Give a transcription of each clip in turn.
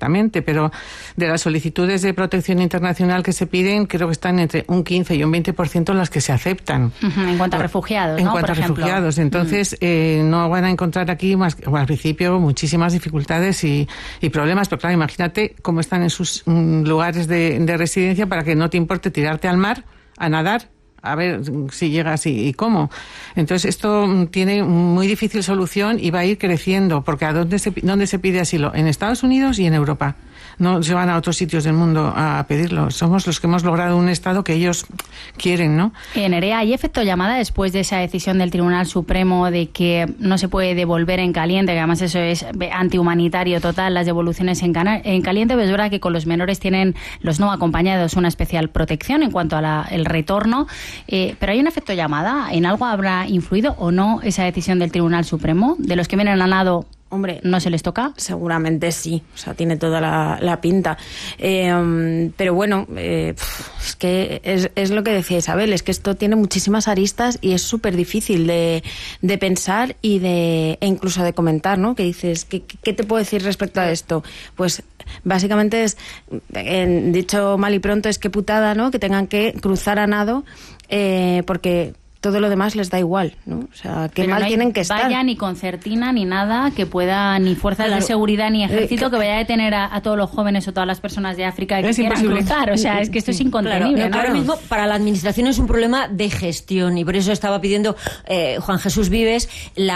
exactamente, pero de las solicitudes de protección internacional que se piden, creo que están entre un 15 y un 20% las que se aceptan. En cuanto a refugiados, En ¿no? cuanto por a refugiados. Entonces, no van a encontrar aquí más, o al principio, muchísimas dificultades y problemas, pero claro, imagínate cómo están en sus lugares de residencia para que no te importe tirarte al mar a nadar, a ver si llegas y cómo. Entonces esto tiene muy difícil solución y va a ir creciendo, porque ¿dónde se pide asilo? En Estados Unidos y en Europa. No se van a otros sitios del mundo a pedirlo. Somos los que hemos logrado un Estado que ellos quieren, ¿no? Nerea, ¿hay efecto llamada después de esa decisión del Tribunal Supremo de que no se puede devolver en caliente, que además eso es antihumanitario total, las devoluciones en caliente? Pues es verdad que con los menores tienen los no acompañados una especial protección en cuanto a el retorno, pero ¿hay un efecto llamada? ¿En algo habrá influido o no esa decisión del Tribunal Supremo? ¿De los que vienen a nado Hombre, no se les toca? Seguramente sí, o sea, tiene toda la pinta. Pero bueno, es que es lo que decía Isabel, es que esto tiene muchísimas aristas y es súper difícil de pensar e incluso de comentar, ¿no? Que dices, ¿qué te puedo decir respecto a esto? Pues básicamente es, dicho mal y pronto, es que putada, ¿no? Que tengan que cruzar a nado porque todo lo demás les da igual, ¿no? O sea, qué mal tienen que estar. Vaya ni concertina ni nada que pueda, ni fuerzas de seguridad ni ejército que vaya a detener a todos los jóvenes o todas las personas de África que quieran cruzar. O sea, es que esto es incontenible. Claro, ahora mismo para la administración es un problema de gestión y por eso estaba pidiendo Juan Jesús Vivas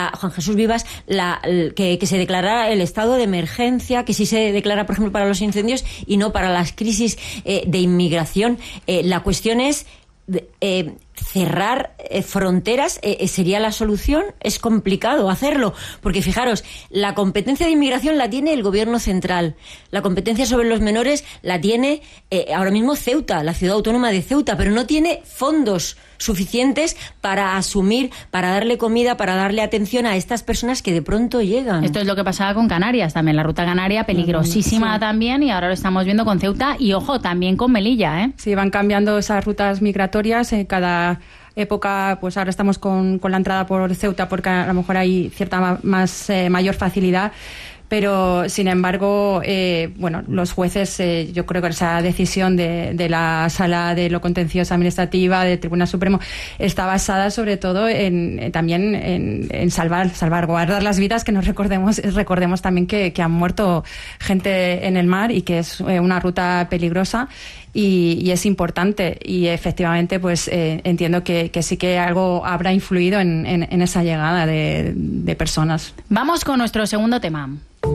que se declarara el estado de emergencia, que sí se declara, por ejemplo, para los incendios y no para las crisis de inmigración. La cuestión es cerrar fronteras sería la solución. Es complicado hacerlo, porque fijaros, la competencia de inmigración la tiene el gobierno central, la competencia sobre los menores la tiene ahora mismo Ceuta, la ciudad autónoma de Ceuta, pero no tiene fondos suficientes para asumir, para darle comida, para darle atención a estas personas que de pronto llegan. Esto es lo que pasaba con Canarias también, la ruta canaria peligrosísima también, y ahora lo estamos viendo con Ceuta y, ojo, también con Melilla, ¿eh? Sí, van cambiando esas rutas migratorias en cada época. Pues ahora estamos con la entrada por Ceuta porque a lo mejor hay cierta mayor facilidad. Pero, sin embargo, bueno, los jueces, yo creo que esa decisión de la Sala de lo Contencioso Administrativa del Tribunal Supremo está basada sobre todo también en salvaguardar las vidas, que nos recordemos también que han muerto gente en el mar y que es una ruta peligrosa. Y es importante, y efectivamente pues entiendo que sí que algo habrá influido en esa llegada de personas. Vamos con nuestro segundo tema.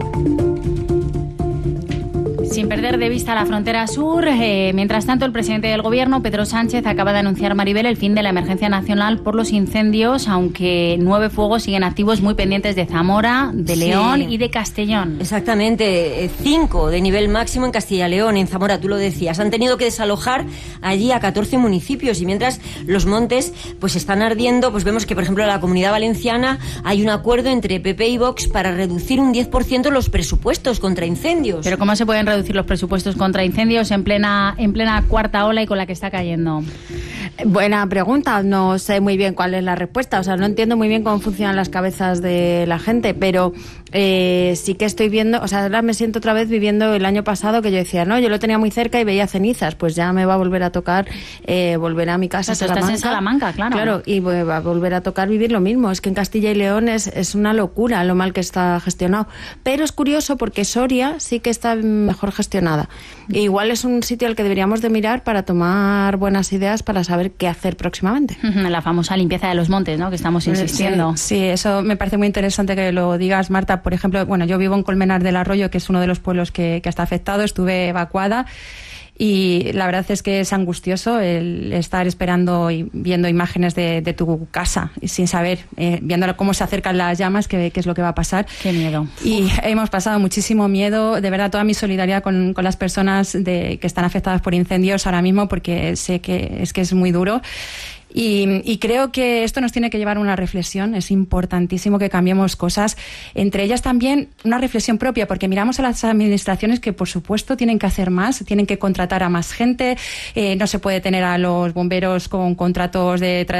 Sin perder de vista la frontera sur, mientras tanto el presidente del gobierno, Pedro Sánchez, acaba de anunciar, Maribel, el fin de la emergencia nacional por los incendios, aunque 9 fuegos siguen activos muy pendientes de Zamora, de León y de Castellón. Exactamente, 5 de nivel máximo en Castilla y León, en Zamora, tú lo decías. Han tenido que desalojar allí a 14 municipios y mientras los montes pues están ardiendo, pues vemos que, por ejemplo, en la Comunidad Valenciana hay un acuerdo entre PP y Vox para reducir un 10% los presupuestos contra incendios. ¿Pero cómo se pueden reducir los presupuestos contra incendios en plena cuarta ola y con la que está cayendo? Buena pregunta, no sé muy bien cuál es la respuesta, o sea, no entiendo muy bien cómo funcionan las cabezas de la gente, pero sí que estoy viendo, o sea, ahora me siento otra vez viviendo el año pasado, que yo decía, no, yo lo tenía muy cerca y veía cenizas, pues ya me va a volver a tocar volver a mi casa, Salamanca. Estás en Salamanca, claro. Claro, y va a volver a tocar vivir lo mismo. Es que en Castilla y León es una locura lo mal que está gestionado, pero es curioso porque Soria sí que está mejor gestionada. E igual es un sitio al que deberíamos de mirar para tomar buenas ideas para saber qué hacer próximamente. La famosa limpieza de los montes, ¿no?, que estamos insistiendo. Sí, eso me parece muy interesante que lo digas, Marta. Por ejemplo, bueno, yo vivo en Colmenar del Arroyo, que es uno de los pueblos que está afectado. Estuve evacuada y la verdad es que es angustioso el estar esperando y viendo imágenes de tu casa sin saber, viendo cómo se acercan las llamas, qué es lo que va a pasar. Qué miedo. Y hemos pasado muchísimo miedo. De verdad, toda mi solidaridad con las personas que están afectadas por incendios ahora mismo, porque sé que es muy duro. Y creo que esto nos tiene que llevar a una reflexión. Es importantísimo que cambiemos cosas, entre ellas también una reflexión propia, porque miramos a las administraciones que por supuesto tienen que hacer más, tienen que contratar a más gente, no se puede tener a los bomberos con contratos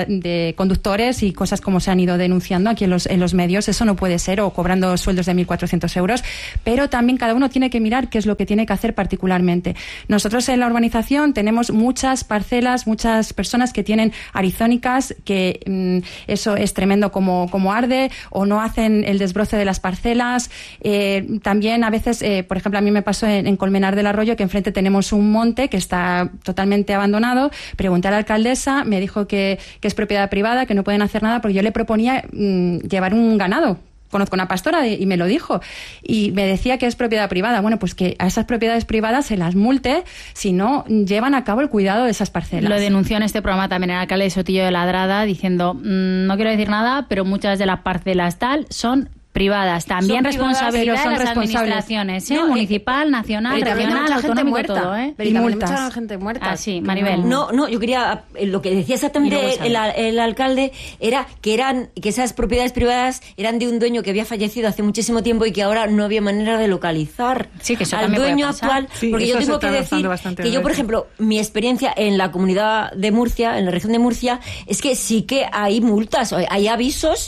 de conductores y cosas como se han ido denunciando aquí en los medios. Eso no puede ser, o cobrando sueldos de 1.400 euros, pero también cada uno tiene que mirar qué es lo que tiene que hacer particularmente. Nosotros en la urbanización tenemos muchas parcelas, muchas personas que tienen arizónicas, que eso es tremendo como arde, o no hacen el desbroce de las parcelas. También a veces, por ejemplo, a mí me pasó en Colmenar del Arroyo, que enfrente tenemos un monte que está totalmente abandonado. Pregunté a la alcaldesa, me dijo que es propiedad privada, que no pueden hacer nada, porque yo le proponía llevar un ganado. Conozco una pastora y me lo dijo, y me decía que es propiedad privada. Bueno, pues que a esas propiedades privadas se las multe si no llevan a cabo el cuidado de esas parcelas. Lo denunció en este programa también el alcalde de Sotillo de Ladrada, diciendo, no quiero decir nada, pero muchas de las parcelas tal son privadas. También son responsabilidad de las administraciones, municipal, nacional, regional, autonómico, todo, Pero y multas. mucha gente muerta. Ah, sí, Maribel. No, yo quería, lo que decía exactamente el alcalde era que esas propiedades privadas eran de un dueño que había fallecido hace muchísimo tiempo y que ahora no había manera de localizar al dueño actual. Sí, porque yo tengo que decir que yo, por ejemplo, mi experiencia en la comunidad de Murcia, en la región de Murcia, es que sí que hay multas, hay avisos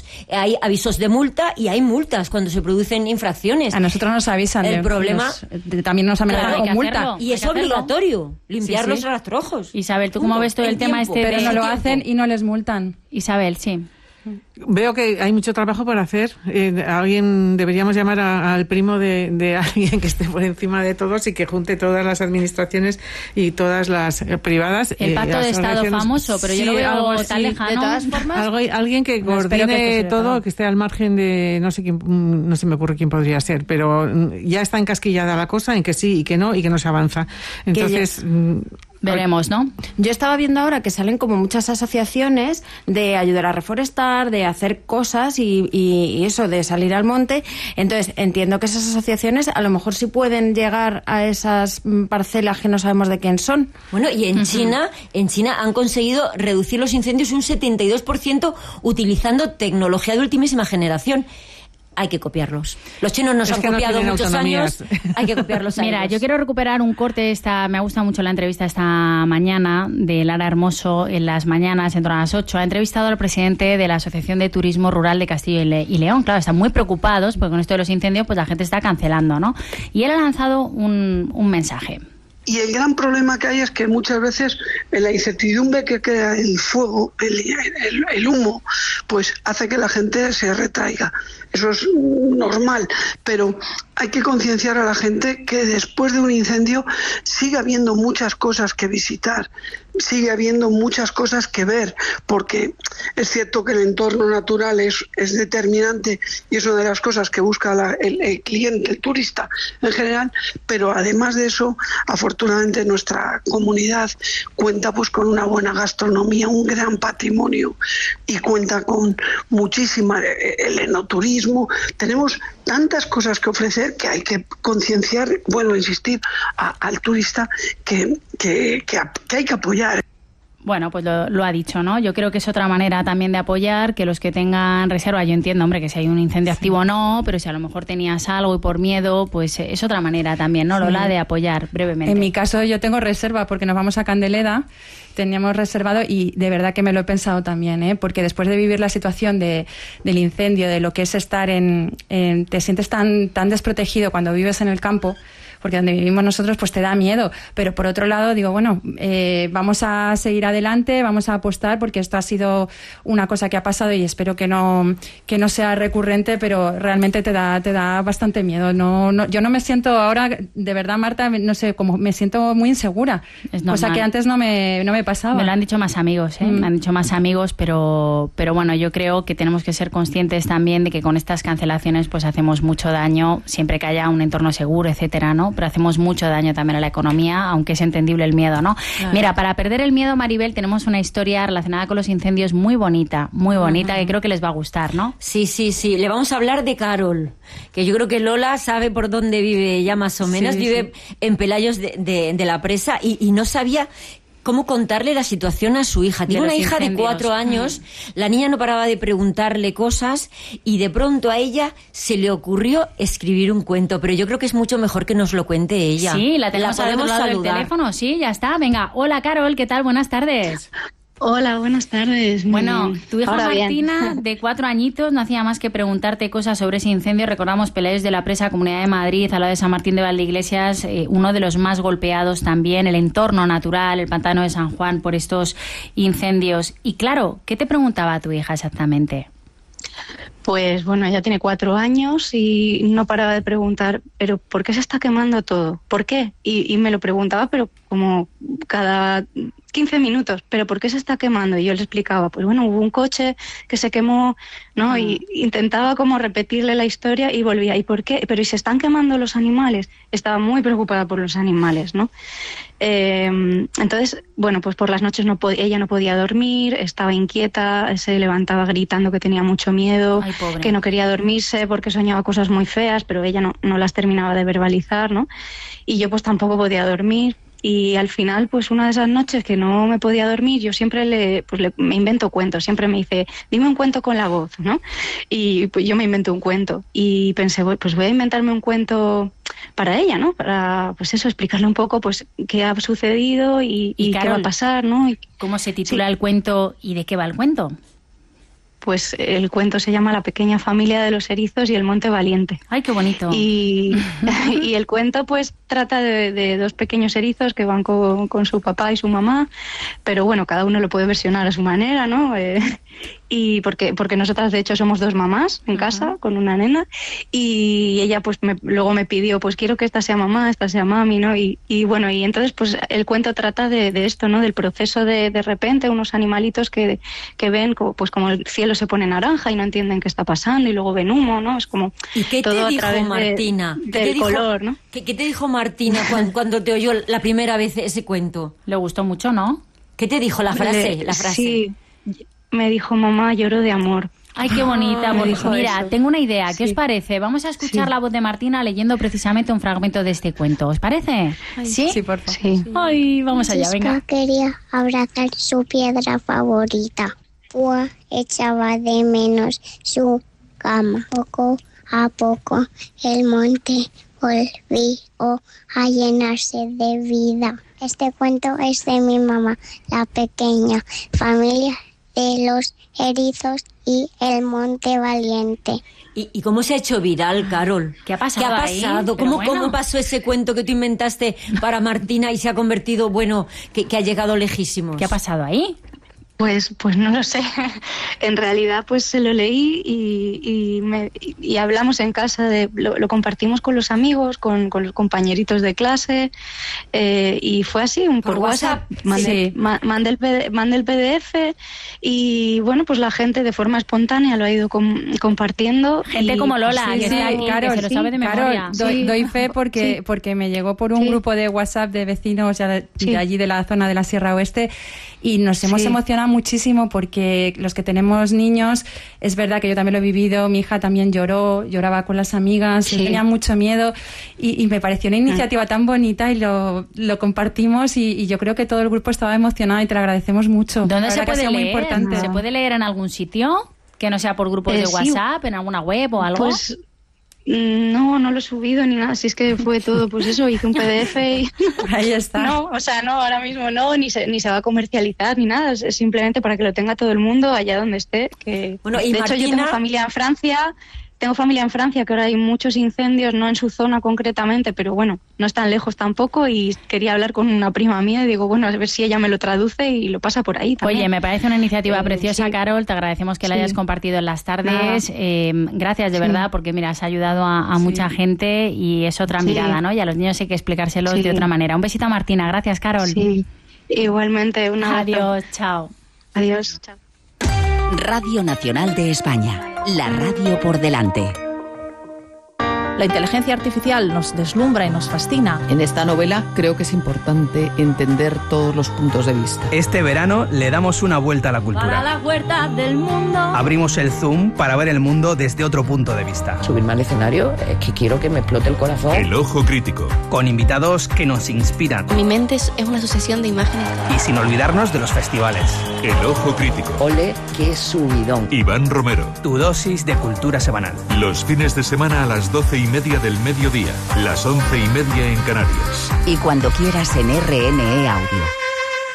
de multa y hay multas cuando se producen infracciones. A nosotros nos avisan. El problema también nos amenazan con multa. Hacerlo, y es obligatorio limpiar los rastrojos. Isabel, ¿tú cómo ves todo el tema este? Pero no lo hacen y no les multan. Isabel, sí. Veo que hay mucho trabajo por hacer. Deberíamos llamar al primo de alguien que esté por encima de todos y que junte todas las administraciones y todas las privadas. El pacto de Estado famoso, pero yo lo veo tan lejano. De todas formas, alguien que coordine todo, que esté al margen de no sé quién, no se me ocurre quién podría ser, pero ya está encasquillada la cosa en que sí y que no se avanza. Entonces veremos, ¿no? Yo estaba viendo ahora que salen como muchas asociaciones de ayudar a reforestar, de hacer cosas y eso, de salir al monte. Entonces, entiendo que esas asociaciones a lo mejor sí pueden llegar a esas parcelas que no sabemos de quién son. Bueno, y en China han conseguido reducir los incendios un 72% utilizando tecnología de ultimísima generación. Hay que copiarlos. Los chinos nos han copiado muchos años. Hay que copiarlos a Mira, ellos. yo quiero recuperar un corte. Me ha gustado mucho la entrevista esta mañana de Lara Hermoso en las mañanas, en torno a las 8. Ha entrevistado al presidente de la Asociación de Turismo Rural de Castilla y León. Claro, están muy preocupados porque con esto de los incendios pues la gente está cancelando, ¿no? Y él ha lanzado un mensaje. Y el gran problema que hay es que muchas veces la incertidumbre que crea el fuego, el humo, pues hace que la gente se retraiga. Eso es normal, pero hay que concienciar a la gente que después de un incendio sigue habiendo muchas cosas que visitar, sigue habiendo muchas cosas que ver, porque es cierto que el entorno natural es determinante y es una de las cosas que busca el cliente, el turista en general, pero además de eso, afortunadamente nuestra comunidad cuenta pues con una buena gastronomía, un gran patrimonio y cuenta con muchísima el enoturismo. Tenemos tantas cosas que ofrecer que hay que concienciar, insistir al turista que hay que apoyar. Bueno, pues lo ha dicho, ¿no? Yo creo que es otra manera también de apoyar, que los que tengan reserva, yo entiendo, hombre, que si hay un incendio activo no, pero si a lo mejor tenías algo y por miedo, pues es otra manera también, ¿no, Lola, de apoyar brevemente? En mi caso yo tengo reserva porque nos vamos a Candeleda, teníamos reservado y de verdad que me lo he pensado también, porque después de vivir la situación del incendio, de lo que es estar te sientes tan desprotegido cuando vives en el campo, porque donde vivimos nosotros pues te da miedo, pero por otro lado digo, vamos a seguir adelante, vamos a apostar porque esto ha sido una cosa que ha pasado y espero que no sea recurrente, pero realmente te da bastante miedo. Yo no me siento ahora, de verdad, Marta, no sé, como me siento muy insegura, cosa que antes no me pasaba. Me lo han dicho más amigos, me han dicho más amigos, pero bueno, yo creo que tenemos que ser conscientes también de que con estas cancelaciones pues hacemos mucho daño, siempre que haya un entorno seguro, etcétera, ¿no? Pero hacemos mucho daño también a la economía, aunque es entendible el miedo, ¿no? Claro. Mira, para perder el miedo, Maribel, tenemos una historia relacionada con los incendios muy bonita, que creo que les va a gustar, ¿no? Sí. Le vamos a hablar de Carol, que yo creo que Lola sabe por dónde vive ya más o menos. Vive en Pelayos de la Presa y no sabía cómo contarle la situación a su hija. Tiene una hija de 4 años, la niña no paraba de preguntarle cosas y de pronto a ella se le ocurrió escribir un cuento, pero yo creo que es mucho mejor que nos lo cuente ella. Sí, la tenemos al otro lado del saludar. teléfono, sí, ya está. Venga, hola Carol, ¿qué tal? Buenas tardes. Hola, buenas tardes. Bueno, tu hija Ahora Martina, bien. de 4 añitos, no hacía más que preguntarte cosas sobre ese incendio. Recordamos Peleles de la Presa, Comunidad de Madrid, al lado de San Martín de Valdeiglesias, uno de los más golpeados también, el entorno natural, el pantano de San Juan, por estos incendios. Y claro, ¿qué te preguntaba tu hija exactamente? Pues bueno, ella tiene 4 años y no paraba de preguntar, pero ¿por qué se está quemando todo? ¿Por qué? Y me lo preguntaba, pero como cada 15 minutos, ¿pero por qué se está quemando? Y yo le explicaba, pues bueno, hubo un coche que se quemó, ¿no? Y intentaba como repetirle la historia y volvía, ¿y por qué? Pero ¿y se están quemando los animales? Estaba muy preocupada por los animales, ¿no? Entonces, bueno, pues por las noches ella no podía dormir, estaba inquieta, se levantaba gritando que tenía mucho miedo, Ay, pobre. que no quería dormirse porque soñaba cosas muy feas, pero ella no las terminaba de verbalizar, ¿no? Y yo pues tampoco podía dormir. Y al final, pues una de esas noches que no me podía dormir, yo siempre me invento cuentos. Siempre me dice, dime un cuento con la voz, ¿no? Y pues yo me invento un cuento. Y pensé, pues voy a inventarme un cuento para ella, ¿no? Para, pues eso, explicarle un poco, pues, qué ha sucedido y qué Carol, va a pasar, ¿no? ¿Cómo se titula el cuento y de qué va el cuento? Pues el cuento se llama La pequeña familia de los erizos y el monte valiente. Ay, qué bonito. Y el cuento pues trata de 2 pequeños erizos que van con su papá y su mamá, pero bueno, cada uno lo puede versionar a su manera, ¿no? Y porque nosotras de hecho somos 2 mamás en casa con una nena, y ella pues luego me pidió, pues quiero que esta sea mamá, esta sea mami, ¿no? Y bueno, y entonces pues el cuento trata de esto, ¿no? Del proceso de repente unos animalitos que ven pues como el cielo se pone naranja y no entienden qué está pasando y luego ven humo, ¿no? Es como ¿Y qué todo te a dijo través Martina? del color, ¿no? ¿Qué te dijo Martina cuando te oyó la primera vez ese cuento? Le gustó mucho, ¿no? ¿Qué te dijo la frase? Sí, me dijo, mamá, lloro de amor. Ay, qué bonita. me Pues dijo mira, eso. tengo una idea. ¿Qué os Sí. parece? Vamos a escuchar Sí. la voz de Martina leyendo precisamente un fragmento de este cuento. ¿Os parece? ¿Sí? Sí, por favor. Sí. Ay, vamos allá, venga. Chispa quería abrazar su piedra favorita. Púa echaba de menos su cama. Poco a poco el monte volvió a llenarse de vida. Este cuento es de mi mamá, la pequeña familia de los erizos y el monte valiente. ¿Y cómo se ha hecho viral, Carol? ¿Qué ha pasado ¿Qué ha ahí? pasado? Pero bueno. ¿Cómo pasó ese cuento que tú inventaste para Martina y se ha convertido, bueno, que ha llegado lejísimos? ¿Qué ha pasado ahí? Pues no lo sé. En realidad, pues se lo leí y hablamos en casa, lo compartimos con los amigos, con los compañeritos de clase, y fue así, por WhatsApp. Mandé el PDF y bueno, pues la gente de forma espontánea lo ha ido compartiendo. Gente y, como Lola, pues, que está aquí, que se lo sabe de memoria. Carol, doy fe porque me llegó por un grupo de WhatsApp de vecinos de allí de la zona de la Sierra Oeste y nos hemos emocionado muchísimo porque los que tenemos niños, es verdad que yo también lo he vivido, mi hija también lloraba con las amigas, yo tenía mucho miedo y me pareció una iniciativa tan bonita y lo compartimos y yo creo que todo el grupo estaba emocionado y te lo agradecemos mucho. ¿Dónde La se verdad que ha puede sido muy leer? importante. ¿Se puede leer en algún sitio? Que no sea por grupos de Sí. WhatsApp, en alguna web o algo. Pues no lo he subido ni nada, si es que fue todo, pues eso, hice un PDF y... Ahí está. No, o sea, no, ahora mismo no, ni se va a comercializar ni nada, es simplemente para que lo tenga todo el mundo allá donde esté. Bueno, y de hecho, yo Martina- tengo familia en Francia, que ahora hay muchos incendios, no en su zona concretamente, pero bueno, no están lejos tampoco, y quería hablar con una prima mía y digo, bueno, a ver si ella me lo traduce y lo pasa por ahí también. Oye, me parece una iniciativa preciosa, sí. Carol. Te agradecemos que la Sí. hayas compartido en las tardes. Gracias, de verdad, porque mira, has ayudado a mucha gente y es otra mirada, ¿no? Y a los niños hay que explicárselos de otra manera. Un besito a Martina. Gracias, Carol. Sí, igualmente. Un abrazo. Adiós, chao. Adiós. Chao. Radio Nacional de España, la radio por delante. La inteligencia artificial nos deslumbra y nos fascina. En esta novela creo que es importante entender todos los puntos de vista. Este verano le damos una vuelta a la cultura. Para la huerta del mundo. Abrimos el Zoom para ver el mundo desde otro punto de vista. Subirme al escenario es que quiero que me explote el corazón. El Ojo Crítico. Con invitados que nos inspiran. Mi mente es una sucesión de imágenes. Y sin olvidarnos de los festivales. El Ojo Crítico. Ole, qué subidón. Iván Romero. Tu dosis de cultura semanal. Los fines de semana a las 12:30 del mediodía. Las 11:30 en Canarias. Y cuando quieras en RNE Audio.